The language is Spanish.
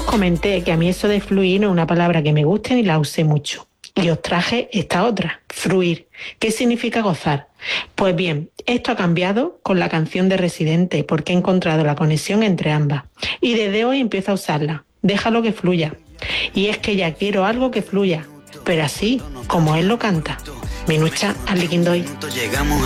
os comenté que a mí eso de fluir no es una palabra que me guste ni la usé mucho. Y os traje esta otra, fruir. ¿Qué significa gozar? Pues bien, esto ha cambiado con la canción de Residente porque he encontrado la conexión entre ambas. Y desde hoy empiezo a usarla. Déjalo que fluya. Y es que ya quiero algo que fluya, pero así como él lo canta. Minucha, Aliquindoy.